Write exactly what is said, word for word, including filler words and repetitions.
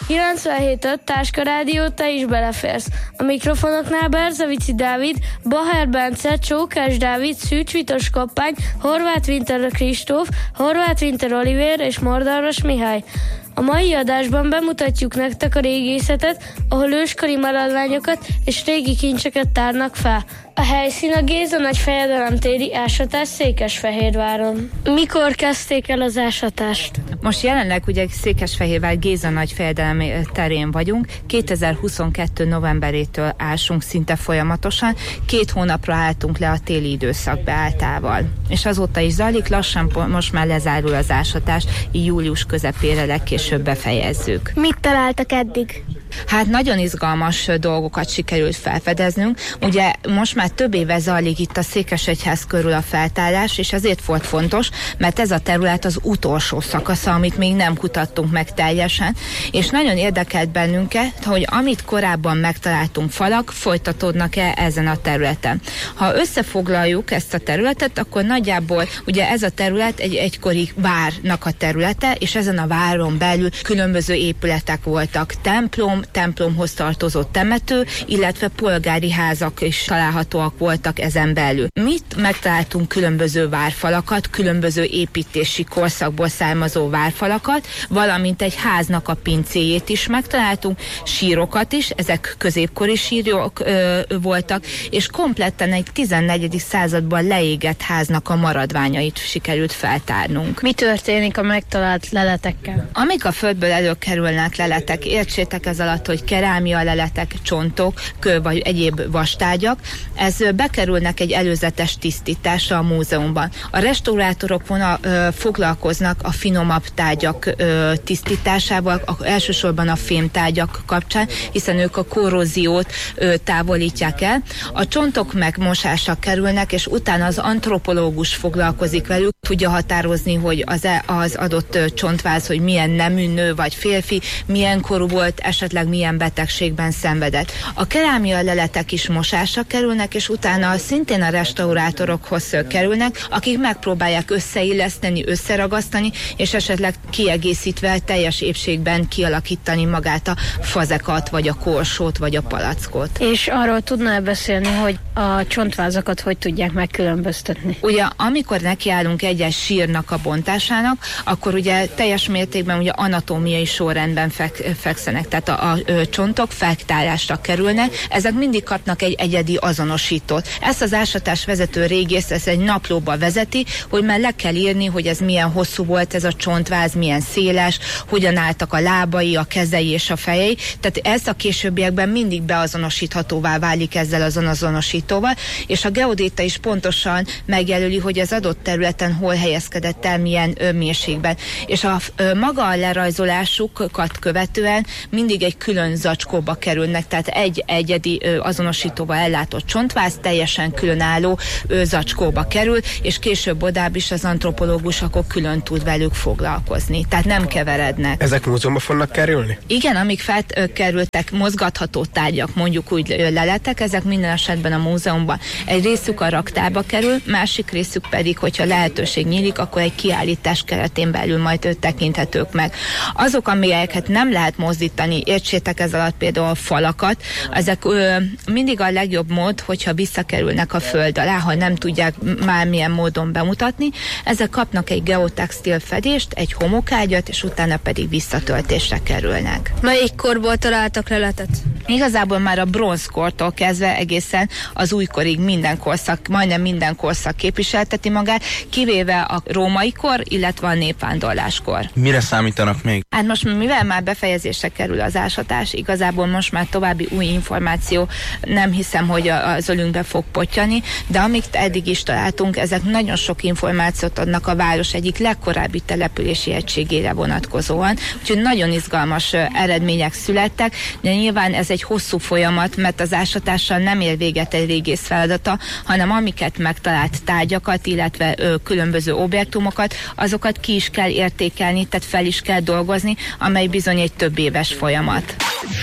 kilencvenhét öt Táska Rádió, te is beleférsz. A mikrofonoknál Berzevici Dávid, Baher Bence, Csókás Dávid, Szűcs Vitos Kappány, Horváth Winter Kristóf, Horváth Winter Olivér és Mordaros Mihály. A mai adásban bemutatjuk nektek a régészetet, ahol őskori maradványokat és régi kincseket tárnak fel. A helyszín a Géza Nagy Fejedelem téri ásatás Székesfehérváron. Mikor kezdték el az ásatást? Most jelenleg ugye Székesfehérvár Géza Nagy Fejedelem terén vagyunk. kétezer-huszonkettő novemberétől ásunk szinte folyamatosan. Két hónapra álltunk le a téli időszak beálltával. És azóta is zajlik, lassan most már lezárul az ásatás, így július közepére legkésőbb befejezzük. Mit találtak eddig? Hát nagyon izgalmas dolgokat sikerült felfedeznünk. Ugye most már több éve zajlik itt a Székesegyház körül a feltárás, és ezért volt fontos, mert ez a terület az utolsó szakasza, amit még nem kutattunk meg teljesen, és nagyon érdekelt bennünket, hogy amit korábban megtaláltunk falak, folytatódnak-e ezen a területen. Ha összefoglaljuk ezt a területet, akkor nagyjából ugye ez a terület egy egykori várnak a területe, és ezen a váron belül különböző épületek voltak. Templom, templomhoz tartozó temető, illetve polgári házak is találhatóak voltak ezen belül. Mit megtaláltunk különböző várfalakat, különböző építési korszakból származó várfalakat, valamint egy háznak a pincéjét is megtaláltunk, sírokat is, ezek középkori sírok ö, voltak, és kompletten egy tizennegyedik században leégett háznak a maradványait sikerült feltárnunk. Mi történik a megtalált leletekkel? Amik a földből előkerülnek leletek, értsétek ez alatt, hogy kerámia leletek, csontok, kő vagy egyéb vastárgyak, ez bekerülnek egy előzetes tisztításra a múzeumban. A restaurátorok vona, ö, foglalkoznak a finomabb tárgyak ö, tisztításával, a, elsősorban a fémtárgyak kapcsán, hiszen ők a korróziót ö, távolítják el. A csontok megmosásra kerülnek, és utána az antropológus foglalkozik velük, tudja határozni, hogy az, az adott csontváz, hogy milyen nemű nő vagy férfi, milyen korú volt, esetleg milyen betegségben szenvedett. A kerámia leletek is mosásra kerülnek, és utána szintén a restaurátorokhoz kerülnek, akik megpróbálják összeilleszteni, összeragasztani, és esetleg kiegészítve teljes épségben kialakítani magát a fazekat, vagy a korsót, vagy a palackot. És arról tudná beszélni, hogy a csontvázakat hogy tudják megkülönböztetni? Ugye, amikor nekiállunk egyes sírnak a bontásának, akkor ugye teljes mértékben ugye anatómiai sorrendben fek, fekszenek, tehát a, a, a csontok feltárásra kerülnek, ezek mindig kapnak egy egyedi azonosítót. Ezt az ásatás vezető régész ezt egy naplóba vezeti, hogy már le kell írni, hogy ez milyen hosszú volt ez a csontváz, milyen széles, hogyan álltak a lábai, a kezei és a fejei, tehát ez a későbbiekben mindig beazonosíthatóvá válik ezzel az azonosítóval, és a geodéta is pontosan megjelöli, hogy az adott területen hol helyezkedett el, milyen mélységben. És a maga a lerajzolásukat követően mindig egy külön zacskóba kerülnek, tehát egy egyedi azonosítóval ellátott csontváz teljesen különálló zacskóba kerül, és később odább is az antropológus akkor külön tud velük foglalkozni. Tehát nem keverednek. Ezek múzeumban fognak kerülni? Igen, amik felkerültek mozgatható tárgyak, mondjuk úgy leletek, ezek minden esetben a múzeumban. Egy részük a raktárba kerül, másik részük pedig, hogyha lehetőség nyílik, akkor egy kiállítás keretén belül majd tekinthetők meg. Azok, amelyeket nem lehet mozdítani, értsétek ez alatt például a falakat, ezek ö, mindig a legjobb mód, hogyha visszakerülnek a föld alá, ha nem tudják mármilyen módon bemutatni, ezek kapnak egy geotextil fedést, egy homokágyat, és utána pedig visszatöltésre kerülnek. Melyik korból találtak leletet? Igazából már a bronzkortól kezdve egészen az újkorig minden korszak, majdnem minden korszak képviselteti magát, kivéve a római kor, illetve a népvándorláskor. Mire számítanak még? Hát most mivel már befejezésre kerül az ásatás, igazából most már további új információ nem hiszem, hogy az ölünkbe fog pottyani, de amit eddig is találtunk, ezek nagyon sok információt adnak a város egyik legkorábbi települési egységére vonatkozóan, úgyhogy nagyon izgalmas eredmények születtek, de nyilván ez egy hosszú folyamat, mert az ásatással nem ér véget egy régész feladata, hanem amiket megtalált tárgyakat, illetve ö, különböző objektumokat, azokat ki is kell értékelni, tehát fel is kell dolgozni, amely bizony egy több éves folyamat.